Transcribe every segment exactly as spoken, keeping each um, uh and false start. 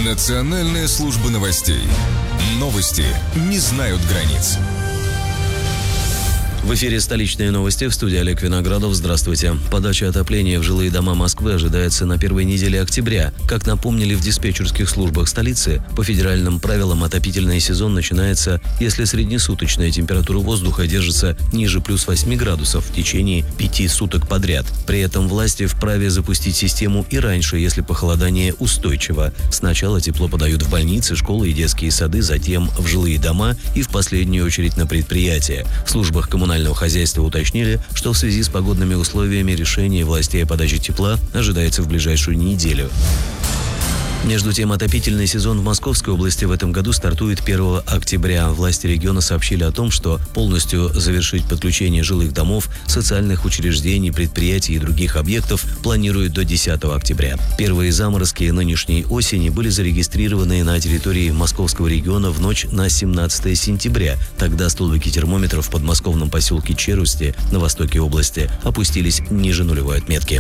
Национальная служба новостей. Новости не знают границ. В эфире «Столичные новости», в студии Олег Виноградов. Здравствуйте. Подача отопления в жилые дома Москвы ожидается на первой неделе октября. Как напомнили в диспетчерских службах столицы, по федеральным правилам отопительный сезон начинается, если среднесуточная температура воздуха держится ниже плюс восьми градусов в течение пяти суток подряд. При этом власти вправе запустить систему и раньше, если похолодание устойчиво. Сначала тепло подают в больницы, школы и детские сады, затем в жилые дома и в последнюю очередь на предприятия. В службах коммунального хозяйства уточнили, что в связи с погодными условиями решение властей о подаче тепла ожидается в ближайшую неделю. Между тем, отопительный сезон в Московской области в этом году стартует первого октября. Власти региона сообщили о том, что полностью завершить подключение жилых домов, социальных учреждений, предприятий и других объектов планируют до десятого октября. Первые заморозки нынешней осени были зарегистрированы на территории Московского региона в ночь на семнадцатое сентября. Тогда столбики термометров в подмосковном поселке Черусти на востоке области опустились ниже нулевой отметки.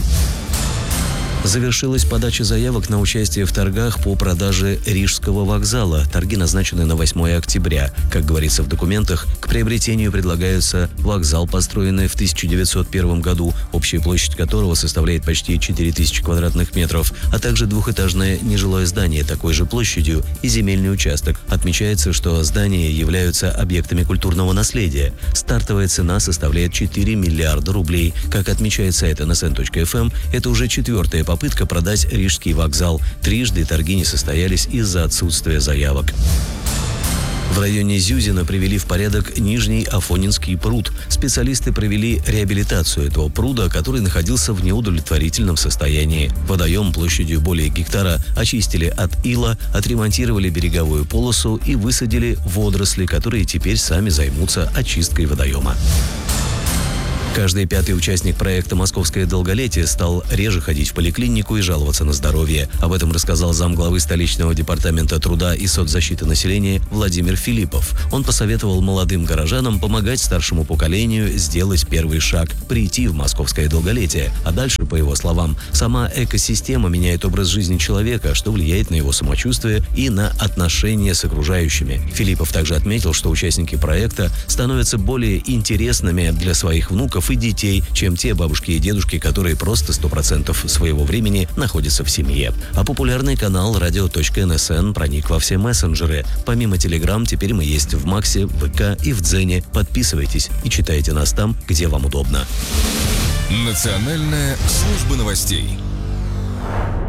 Завершилась подача заявок на участие в торгах по продаже Рижского вокзала. Торги назначены на восьмое октября. Как говорится в документах, к приобретению предлагаются вокзал, построенный в тысяча девятьсот первом году, общая площадь которого составляет почти четыре тысячи квадратных метров, а также двухэтажное нежилое здание такой же площадью и земельный участок. Отмечается, что здания являются объектами культурного наследия. Стартовая цена составляет четыре миллиарда рублей. Как отмечает сайт эн эс эн точка эф эм, это уже четвертая попытка продать Рижский вокзал. Трижды торги не состоялись из-за отсутствия заявок. В районе Зюзина привели в порядок Нижний Афонинский пруд. Специалисты провели реабилитацию этого пруда, который находился в неудовлетворительном состоянии. Водоем площадью более гектара очистили от ила, отремонтировали береговую полосу и высадили водоросли, которые теперь сами займутся очисткой водоема. Каждый пятый участник проекта «Московское долголетие» стал реже ходить в поликлинику и жаловаться на здоровье. Об этом рассказал замглавы столичного департамента труда и соцзащиты населения Владимир Филиппов. Он посоветовал молодым горожанам помогать старшему поколению сделать первый шаг – прийти в «Московское долголетие». А дальше, по его словам, сама экосистема меняет образ жизни человека, что влияет на его самочувствие и на отношения с окружающими. Филиппов также отметил, что участники проекта становятся более интересными для своих внуков и детей, чем те бабушки и дедушки, которые просто сто процентов своего времени находятся в семье. А популярный канал радио точка эн эс эн проник во все мессенджеры. Помимо Телеграм, теперь мы есть в Максе, в вэ ка и в Дзене. Подписывайтесь и читайте нас там, где вам удобно. Национальная служба новостей.